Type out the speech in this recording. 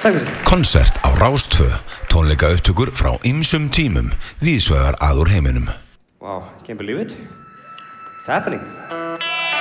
Takk fyrir. Konsert á Rás 2, tónleika upptökur frá ýmsum tímum, víðsvegar að úr heiminum. Wow, can't believe it. It's happening.